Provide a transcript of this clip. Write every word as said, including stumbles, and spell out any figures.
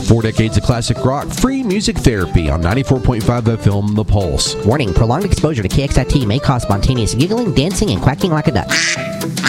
Four decades of classic rock, free music therapy on ninety-four point five F M The Pulse. Warning, prolonged exposure to K X I T may cause spontaneous giggling, dancing, and quacking like a duck.